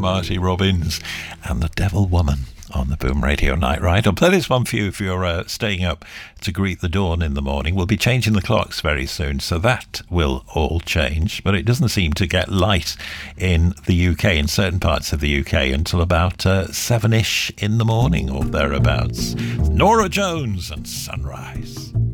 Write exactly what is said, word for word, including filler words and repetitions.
Marty Robbins and The Devil Woman on the Boom Radio Night Ride. I'll play this one for you if you're uh, staying up to greet the dawn in the morning. We'll be changing the clocks very soon, so that will all change. But it doesn't seem to get light in the U K, in certain parts of the U K, until about uh, seven-ish in the morning or thereabouts. Norah Jones and Sunrise.